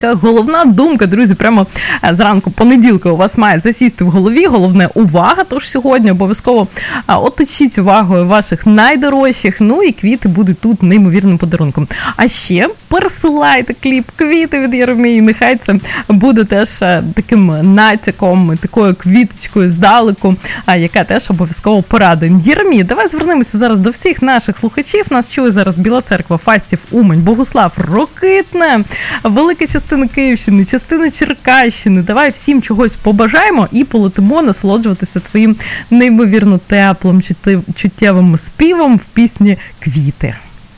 Головна думка, друзі, прямо зранку понеділка у вас має засісти в голові. Головне – увага. Тож сьогодні обов'язково оточіть увагою ваших найдорожчих. Ну і квіти будуть тут неймовірним подарунком. А ще пересилайте кліп «Квіти» від Єремії. Нехай це буде теж таким натяком, такою квіточкою здалеку, яка теж обов'язково порадує. Єремія, давай звернемося зараз до всіх наших слухачів. Нас чує зараз Біла Церква, Фастів, Умань, Богуслав, Рокитне, велика частина Київщини, частина Черкащини. Давай всім чогось побажаємо і полетимо насолоджуватися твоїм неймовірно теплим, чуттєвим співом в пісні «Квіти».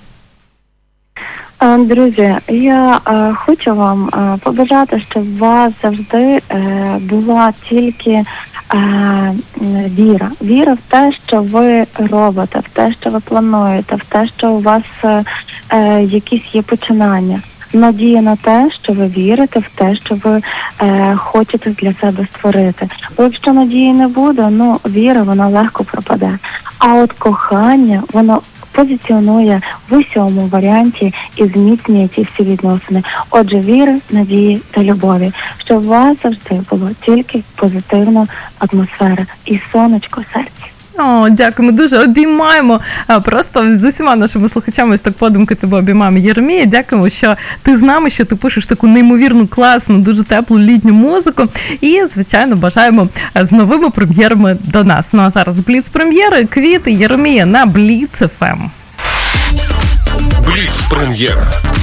Друзі, я хочу вам побажати, щоб у вас завжди була тільки віра. Віра в те, що ви робите, в те, що ви плануєте, в те, що у вас якісь є починання. Надія на те, що ви вірите в те, що ви хочете для себе створити. Бо якщо надії не буде, віра, вона легко пропаде. А от кохання, воно позиціонує в усьому варіанті і зміцнює ці всі відносини. Отже, віри, надії та любові. Щоб у вас завжди було тільки позитивна атмосфера і сонечко в серці. О, дякуємо дуже, обіймаємо просто з усіма нашими слухачами, ось так подумки тебе обіймаємо. Єремія, дякуємо, що ти з нами, що ти пишеш таку неймовірну, класну, дуже теплу літню музику і, звичайно, бажаємо з новими прем'єрами до нас. Ну а зараз Бліц-прем'єри, «Квіти», Єремія на Бліц ФМ. Бліц-прем'єра.